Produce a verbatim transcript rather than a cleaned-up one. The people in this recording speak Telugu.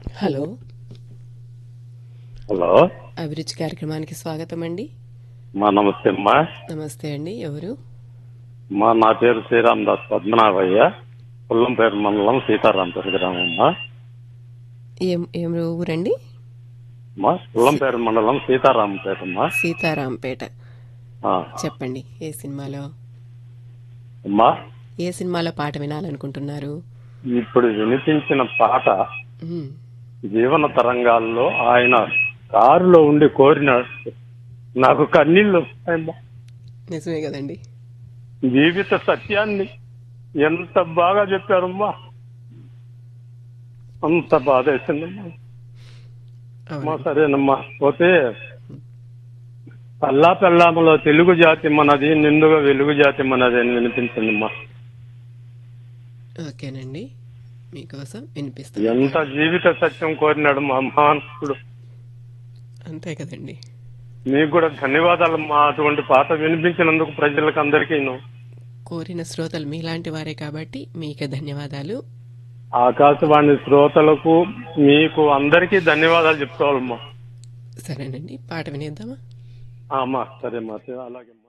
హలో హలో అభిరుచి కార్యక్రమానికి స్వాగతం అండి. మా నమస్తే అమ్మా. నమస్తే అండి. ఎవరు? మా నా పేరు శ్రీరామదాస్ పద్మనాభయ్య, పుల్లంపేట మండలం సీతారాంపేట గ్రామం అమ్మా. ఏం ఏం ఊరండి? మా పుల్లంపేట మండలం సీతారాంపేట అమ్మా. సీతారాంపేట. ఆ, చెప్పండి, ఏ సినిమాలో అమ్మా ఏ సినిమాలో పాట వినాలనుకుంటున్నారు? ఇప్పుడు వినిపించిన పాట మ్మ్. జీవన తరంగాల్లో ఆయన కారులో ఉండి కోరిన నాకు కన్నీళ్ళు వస్తాయమ్మా. నిజమే కదండి. జీవిత సత్యాన్ని ఎంత బాగా చెప్పారమ్మా, అంత బాధ వేసిందమ్మా. అమ్మా అవునండి. సరేనమ్మా. పోతే పల్లా పెల్లాములో తెలుగు జాతి మనది, నిండుగా వెలుగు జాతి మనది అని వినిపించిందమ్మా. ఓకేనండి, మీకోసం వినిపిస్తాను. ఎంత జీవిత సత్యం కోరినాడు మా మహానుడు. అంతే కదండి. మీకు కూడా ధన్యవాదాలమ్మా, అటువంటి పాట వినిపించినందుకు ప్రజలకు అందరికీ. కోరిన శ్రోతలు మీలాంటి వారే కాబట్టి మీకే ధన్యవాదాలు. ఆకాశవాణి శ్రోతలకు మీకు అందరికీ ధన్యవాదాలు చెప్పుకోవాలమ్మా. సరేనండి, పాట వినేద్దామా? అమ్మా సరే అమ్మా, అలాగే.